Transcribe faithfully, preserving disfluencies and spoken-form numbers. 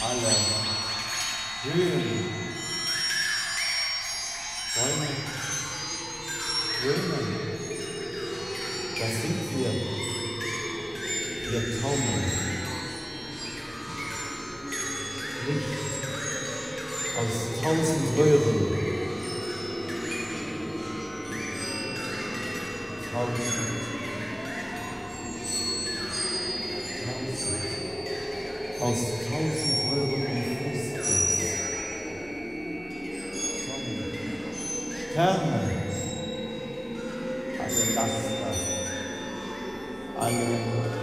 alle Höhen, Bäume, Blumen, das sind wir, wir taumeln. Licht aus tausend Röhren, tausend, tausend, aus tausend Röhren und Fußpilz. Sterne, alle Laster, alle